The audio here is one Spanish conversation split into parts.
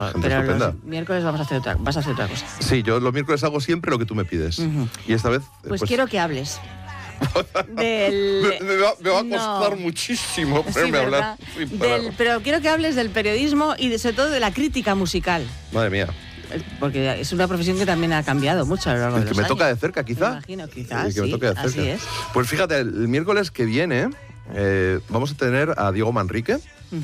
Gente Pero estupenda. los miércoles vas a hacer otra cosa. Sí, yo los miércoles hago siempre lo que tú me pides. Y esta vez... Pues quiero que hables del... me va a costar muchísimo ponerme a hablar sin parar. Pero quiero que hables del periodismo y sobre todo de la crítica musical. Madre mía. Porque es una profesión que también ha cambiado mucho a lo largo de El que los me años. toca de cerca, quizá. Me imagino, quizás, El que me sí, toque de cerca. así es. Pues fíjate, el miércoles que viene vamos a tener a Diego Manrique,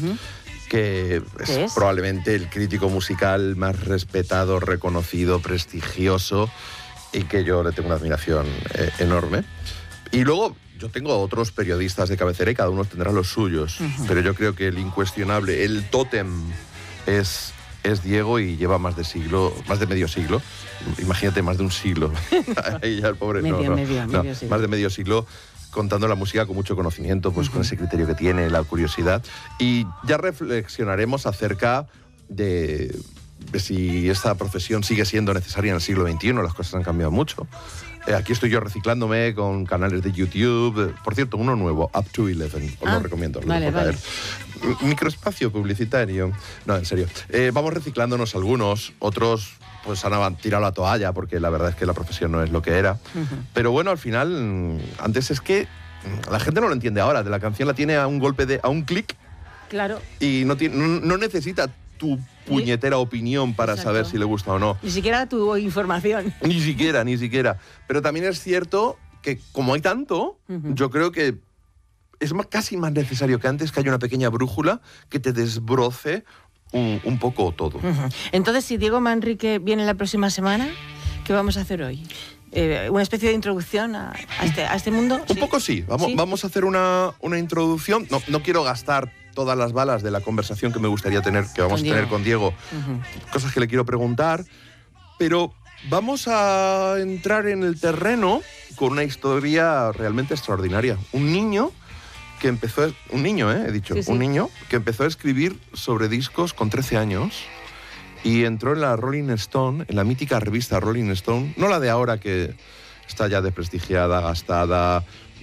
que es probablemente el crítico musical más respetado, reconocido, prestigioso, y que yo le tengo una admiración enorme. Y luego yo tengo otros periodistas de cabecera y cada uno tendrá los suyos, pero yo creo que el incuestionable, el tótem es Diego, y lleva más de medio siglo. Imagínate, más de un siglo. Ahí ya el pobre. Medio siglo. Más de medio siglo contando la música con mucho conocimiento, pues con ese criterio que tiene, la curiosidad. Y ya reflexionaremos acerca de si esta profesión sigue siendo necesaria en el siglo XXI. Las cosas han cambiado mucho. Aquí estoy yo reciclándome con canales de YouTube. Por cierto, uno nuevo, Up to 11. Os lo recomiendo. Vale. Microespacio publicitario. No, en serio. Vamos reciclándonos algunos. Otros pues han tirado la toalla porque la verdad es que la profesión no es lo que era. Pero bueno, al final, antes es que la gente no lo entiende ahora. De la canción la tiene a un golpe a un clic. Claro. Y no necesita tu puñetera opinión para saber si le gusta o no. Ni siquiera tu información. Ni siquiera. Pero también es cierto que como hay tanto, yo creo que es casi más necesario que antes que haya una pequeña brújula que te desbroce un poco todo. Entonces, si Diego Manrique viene la próxima semana, ¿qué vamos a hacer hoy? ¿Una especie de introducción a este mundo? Un poco sí. Vamos a hacer una introducción. No quiero gastar todas las balas de la conversación que me gustaría tener, que vamos a tener con Diego. Cosas que le quiero preguntar. Pero vamos a entrar en el terreno con una historia realmente extraordinaria. Un niño que empezó... Un niño, he dicho. Sí. Un niño que empezó a escribir sobre discos con 13 años y entró en la Rolling Stone, en la mítica revista Rolling Stone, no la de ahora que está ya desprestigiada, gastada...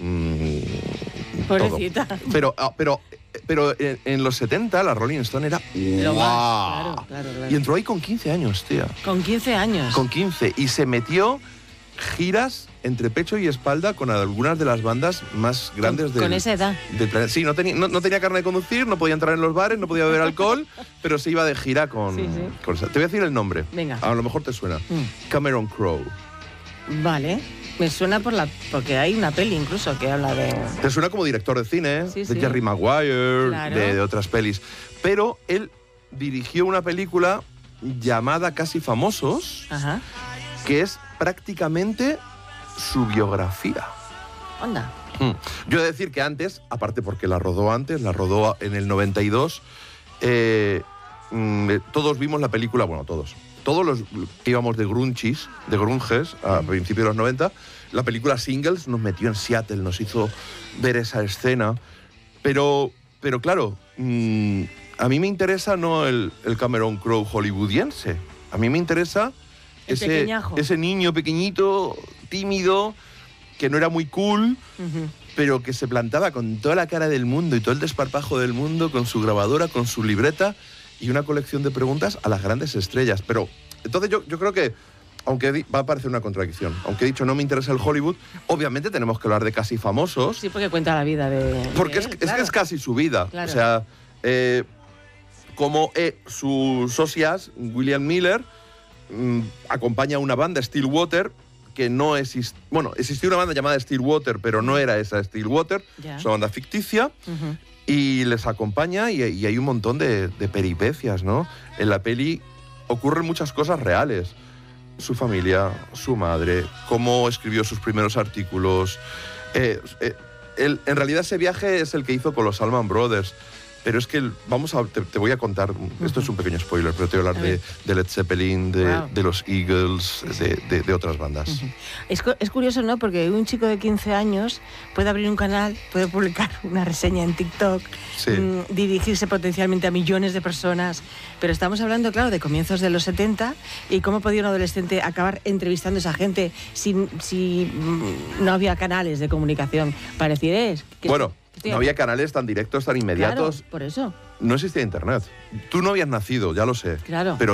Pobrecita. Todo. Pero en los 70 la Rolling Stone era Lo ¡guau! más, claro. Y entró ahí con 15 años, tía. Con 15 años. Con 15. Y se metió giras entre pecho y espalda con algunas de las bandas más grandes con esa edad. del planeta. Sí, no tenía carne de conducir, no podía entrar en los bares, no podía beber alcohol, pero se iba de gira con esa. Te voy a decir el nombre. Venga. A lo mejor te suena. Cameron Crowe. Vale. Me suena porque hay una peli incluso que habla de... Te suena como director de cine, Sí, de sí. Jerry Maguire, Claro. de otras pelis. Pero él dirigió una película llamada Casi Famosos, Ajá. que es prácticamente su biografía. Onda. Yo he de decir que antes, aparte porque la rodó en el 92, todos vimos la película, bueno, todos los que íbamos de grunges a principios de los 90, la película Singles nos metió en Seattle, nos hizo ver esa escena. Pero claro, a mí me interesa no el Cameron Crowe hollywoodiense. A mí me interesa ese niño pequeñito, tímido, que no era muy cool, pero que se plantaba con toda la cara del mundo y todo el desparpajo del mundo, con su grabadora, con su libreta y una colección de preguntas a las grandes estrellas. Pero entonces yo creo que, aunque va a parecer una contradicción, aunque he dicho no me interesa el Hollywood, obviamente tenemos que hablar de Casi Famosos. Sí, porque cuenta la vida de... Porque de él, es que es casi su vida. Claro. O sea, como sus socias, William Miller, acompaña a una banda, Stillwater, que no existe... Bueno, existía una banda llamada Stillwater, pero no era esa Stillwater, es una banda ficticia. Y les acompaña y hay un montón de peripecias, ¿no? En la peli ocurren muchas cosas reales. Su familia, su madre, cómo escribió sus primeros artículos. En realidad ese viaje es el que hizo con los Allman Brothers. Pero es que te voy a contar, esto es un pequeño spoiler, pero te voy a hablar de Led Zeppelin, de los Eagles, de otras bandas. Es curioso, ¿no? Porque un chico de 15 años puede abrir un canal, puede publicar una reseña en TikTok, dirigirse potencialmente a millones de personas, pero estamos hablando, claro, de comienzos de los 70 y cómo podía un adolescente acabar entrevistando a esa gente si no había canales de comunicación. Bueno, no había canales tan directos, tan inmediatos. Claro, por eso. no existía Internet. Tú no habías nacido, ya lo sé. Claro. Pero